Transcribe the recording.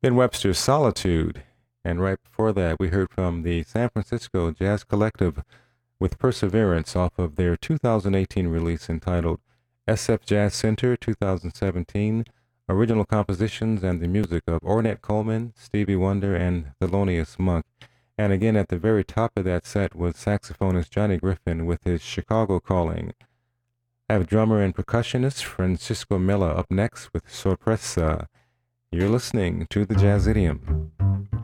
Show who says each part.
Speaker 1: Ben Webster's Solitude. And right before that, we heard from the San Francisco Jazz Collective with Perseverance off of their 2018 release entitled SF Jazz Center 2017, original compositions and the music of Ornette Coleman, Stevie Wonder, and Thelonious Monk. And again, at the very top of that set was saxophonist Johnny Griffin with his Chicago Calling. I have drummer and percussionist Francisco Mella up next with Sorpresa. You're listening to the Jazz Idiom.